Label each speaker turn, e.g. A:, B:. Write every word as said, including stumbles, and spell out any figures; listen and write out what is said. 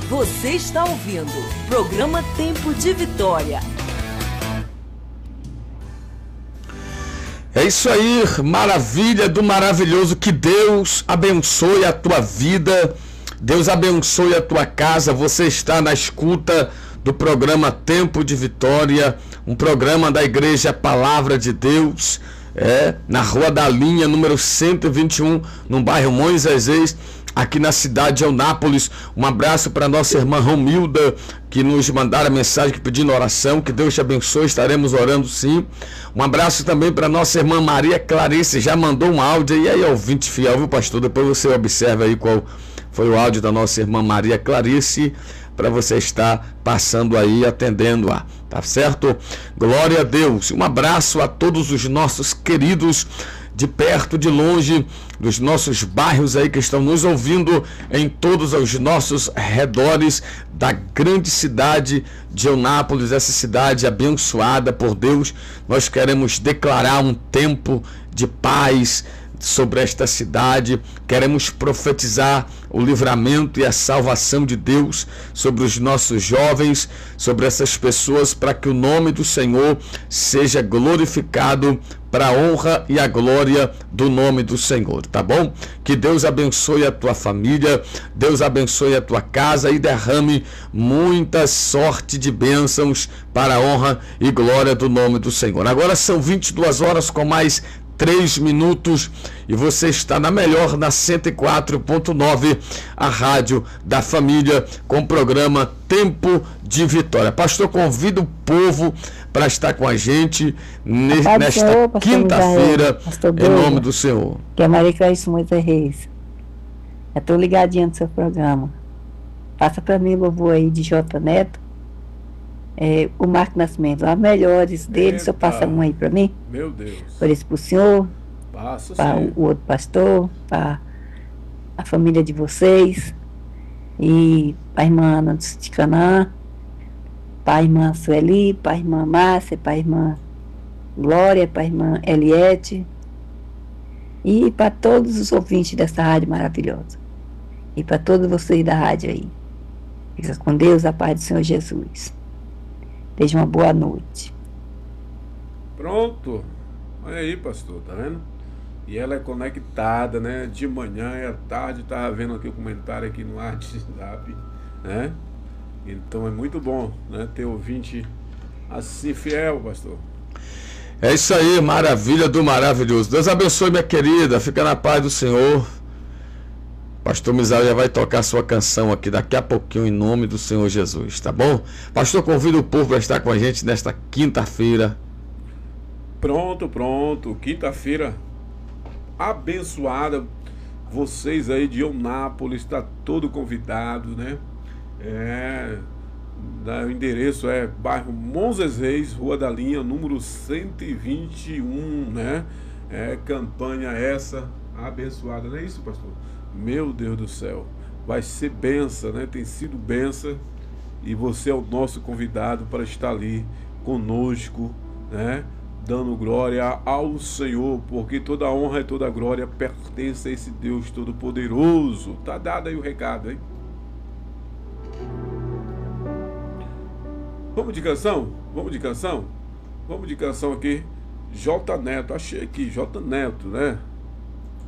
A: Você está ouvindo Programa Tempo de Vitória.
B: É isso aí, maravilha do maravilhoso. Que Deus abençoe a tua vida, Deus abençoe a tua casa. Você está na escuta do programa Tempo de Vitória, um programa da Igreja Palavra de Deus, é, na Rua da Linha, número cento e vinte e um, no bairro Moisés, aqui na cidade de Eunápolis. Um abraço para nossa irmã Romilda, que nos mandaram a mensagem pedindo oração. Que Deus te abençoe, estaremos orando sim. Um abraço também para nossa irmã Maria Clarice, já mandou um áudio. E aí, ouvinte fiel, viu, pastor? Depois você observa aí qual foi o áudio da nossa irmã Maria Clarice, para você estar passando aí, atendendo-a, tá certo? Glória a Deus. Um abraço a todos os nossos queridos de perto, de longe, dos nossos bairros aí que estão nos ouvindo em todos os nossos redores da grande cidade de Eunápolis, essa cidade abençoada por Deus. Nós queremos declarar um tempo de paz sobre esta cidade, queremos profetizar o livramento e a salvação de Deus sobre os nossos jovens, sobre essas pessoas, para que o nome do Senhor seja glorificado, para a honra e a glória do nome do Senhor, tá bom? Que Deus abençoe a tua família, Deus abençoe a tua casa e derrame muita sorte de bênçãos para a honra e glória do nome do Senhor. Agora são vinte e duas horas com mais três minutos e você está na melhor, na cento e quatro ponto nove, a rádio da família, com o programa Tempo de Vitória. Pastor, convido o povo para estar com a gente ne- nesta quinta-feira, em nome do Senhor.
C: Que é Maria Clarice Moisés Reis. Eu estou ligadinha no seu programa. Passa para mim o louvor aí de J. Neto. É, o Marco Nascimento, as melhores dele. Se eu passar um aí para mim.
D: Meu Deus.
C: Por isso para o senhor, para
D: o,
C: o outro pastor, para a família de vocês, e para a irmã Ana de Canaã, para a irmã Sueli, para a irmã Márcia, para a irmã Glória, para a irmã Eliette, e para todos os ouvintes dessa rádio maravilhosa, e para todos vocês da rádio aí. Fica com Deus, a paz do Senhor Jesus. Seja uma boa noite.
D: Pronto. Olha aí, pastor, tá vendo? E ela é conectada, né? De manhã e à tarde, tava vendo aqui o comentário aqui no WhatsApp, né? Então é muito bom, né? Ter ouvinte assim fiel, pastor.
B: É isso aí, maravilha do maravilhoso. Deus abençoe, minha querida. Fica na paz do Senhor. Pastor Misael já vai tocar sua canção aqui daqui a pouquinho, em nome do Senhor Jesus, tá bom? Pastor, convido o povo para estar com a gente nesta quinta-feira.
D: Pronto, pronto. Quinta-feira abençoada. Vocês aí de Eunápolis, está todo convidado, né? É, o endereço é bairro Montes Reis, Rua da Linha, número cento e vinte e um, né? É campanha essa abençoada, não é isso, pastor? Meu Deus do céu, vai ser benção, né? Tem sido benção, e você é o nosso convidado para estar ali conosco, né? Dando glória ao Senhor, porque toda a honra e toda a glória pertence a esse Deus Todo-Poderoso. Tá dado aí o recado, hein? Vamos de canção? Vamos de canção? Vamos de canção aqui. J. Neto, achei aqui, J. Neto, né?